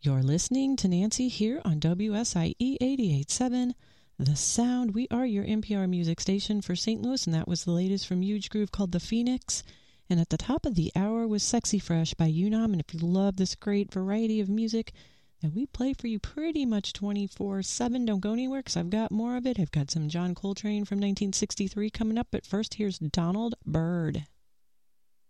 You're listening to Nancy here on WSIE 88.7, The Sound. We are your NPR music station for St. Louis, and that was the latest from Huge Groove called The Phoenix. And at the top of the hour was Sexy Fresh by Unam. And if you love this great variety of music that we play for you pretty much 24/7, don't go anywhere because I've got more of it. I've got some John Coltrane from 1963 coming up, but first here's Donald Byrd.